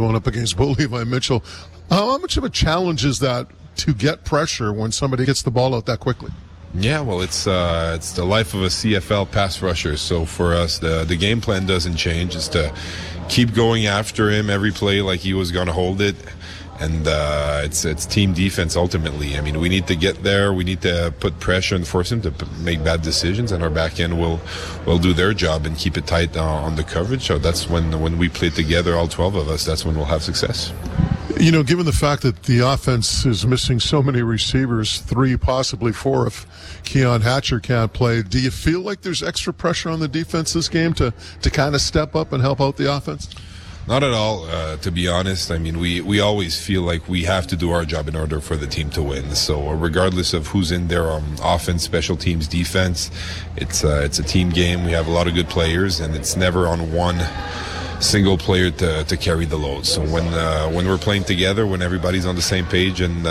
going up against Bo Levi Mitchell. How much of a challenge is that to get pressure when somebody gets the ball out that quickly? Yeah, well, it's the life of a CFL pass rusher. So for us, the game plan doesn't change. It's to keep going after him every play like he was going to hold it. And it's team defense ultimately. I mean, we need to get there. We need to put pressure and force him to make bad decisions, and our back end will do their job and keep it tight on the coverage. So that's when we play together, all 12 of us, that's when we'll have success. You know, given the fact that the offense is missing so many receivers, 3, possibly 4 if Keon Hatcher can't play, do you feel like there's extra pressure on the defense this game to kind of step up and help out the offense? Not at all, to be honest. I mean, we always feel like we have to do our job in order for the team to win. So regardless of who's in there on offense, special teams, defense, it's a team game. We have a lot of good players, and it's never on one single player to carry the load. So when we're playing together, when everybody's on the same page and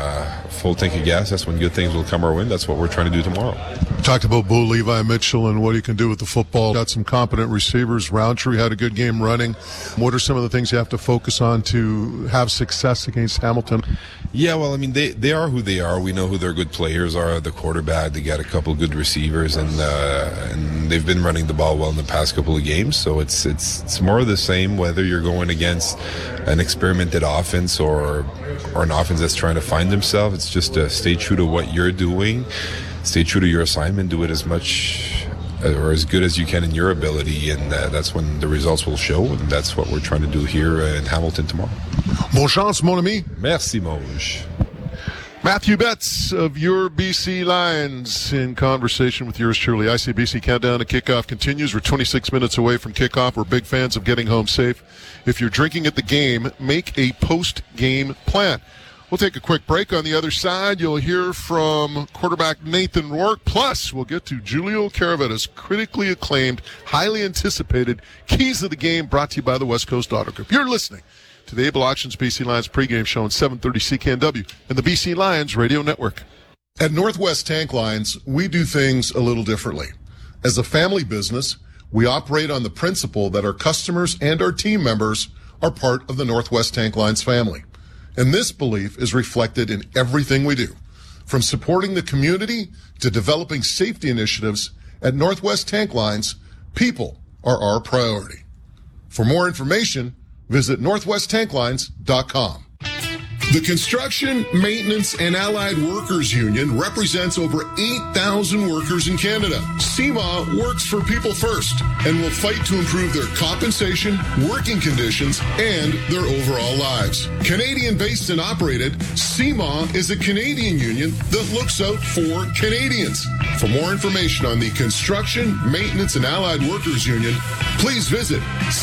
full tank of gas, that's when good things will come our way. That's what we're trying to do tomorrow. Talked about Bo Levi Mitchell and what he can do with the football. Got some competent receivers. Roundtree had a good game running. What are some of the things you have to focus on to have success against Hamilton? Yeah, well, I mean, they are who they are. We know who their good players are. The quarterback, they got a couple good receivers, and they've been running the ball well in the past couple of games. So it's more of the same, whether you're going against an experimented offense or an offense that's trying to find themselves. It's just to stay true to what you're doing, stay true to your assignment, do it as much or as good as you can in your ability, and that's when the results will show, and that's what we're trying to do here in Hamilton tomorrow. Bon chance, mon ami. Merci, Moj. Matthew Betts of your BC Lions in conversation with yours truly. ICBC countdown to kickoff continues. We're 26 minutes away from kickoff. We're big fans of getting home safe. If you're drinking at the game, make a post-game plan. We'll take a quick break. On the other side, you'll hear from quarterback Nathan Rourke. Plus, we'll get to Julio Caravetta's critically acclaimed, highly anticipated Keys of the Game, brought to you by the West Coast Auto Group. You're listening to the Able Auctions BC Lions pregame show on 730 CKNW and the BC Lions Radio Network. At Northwest Tank Lines, we do things a little differently. As a family business, we operate on the principle that our customers and our team members are part of the Northwest Tank Lines family. And this belief is reflected in everything we do. From supporting the community to developing safety initiatives, at Northwest Tank Lines, people are our priority. For more information, visit northwesttanklines.com. The Construction, Maintenance, and Allied Workers Union represents over 8,000 workers in Canada. CMA works for people first and will fight to improve their compensation, working conditions, and their overall lives. Canadian-based and operated, CMA is a Canadian union that looks out for Canadians. For more information on the Construction, Maintenance, and Allied Workers Union, please visit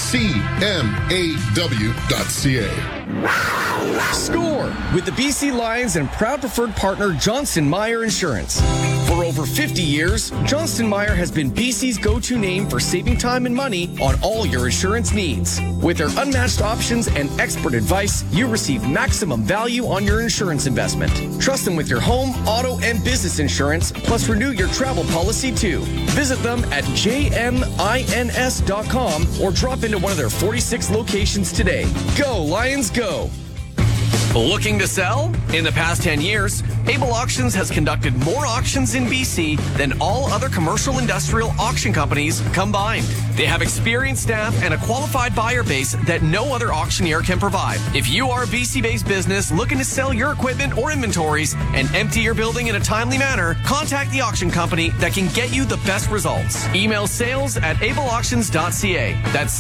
cmaw.ca. Score with the BC Lions and proud preferred partner Johnston Meyer Insurance. For over 50 years, Johnston Meyer has been BC's go-to name for saving time and money on all your insurance needs. With their unmatched options and expert advice, you receive maximum value on your insurance investment. Trust them with your home, auto, and business insurance, plus renew your travel policy too. Visit them at jmins.com or drop into one of their 46 locations today. Go, Lions, go! Looking to sell? In the past 10 years, Able Auctions has conducted more auctions in BC than all other commercial industrial auction companies combined. They have experienced staff and a qualified buyer base that no other auctioneer can provide. If you are a BC-based business looking to sell your equipment or inventories and empty your building in a timely manner, contact the auction company that can get you the best results. Email sales@ableauctions.ca. That's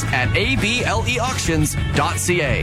sales@ableauctions.ca.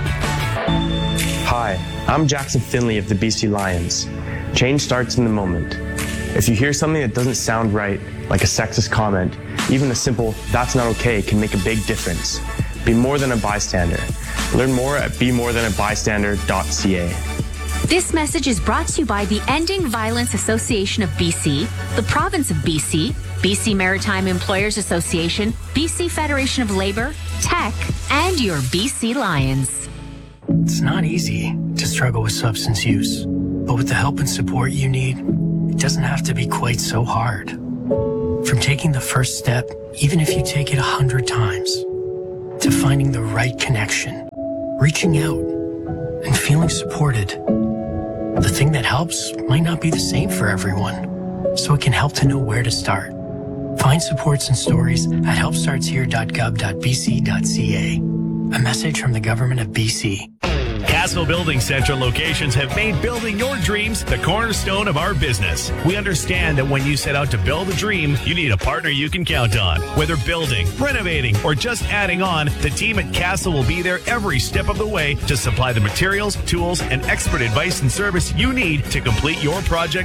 Hi, I'm Jackson Finley of the BC Lions. Change starts in the moment. If you hear something that doesn't sound right, like a sexist comment, even a simple, "that's not okay," can make a big difference. Be more than a bystander. Learn more at bemorethanbystander.ca. This message is brought to you by the Ending Violence Association of BC, the Province of BC, BC Maritime Employers Association, BC Federation of Labor, Tech, and your BC Lions. It's not easy to struggle with substance use, but with the help and support you need, it doesn't have to be quite so hard. From taking the first step, even if you take it 100 times, to finding the right connection reaching out, and feeling supported. The thing that helps might not be the same for everyone, so it can help to know where to start. Find supports and stories at helpstartshere.gov.bc.ca. A message from the Government of BC. Castle Building Central locations have made building your dreams the cornerstone of our business. We understand that when you set out to build a dream, you need a partner you can count on. Whether building, renovating, or just adding on, the team at Castle will be there every step of the way to supply the materials, tools, and expert advice and service you need to complete your project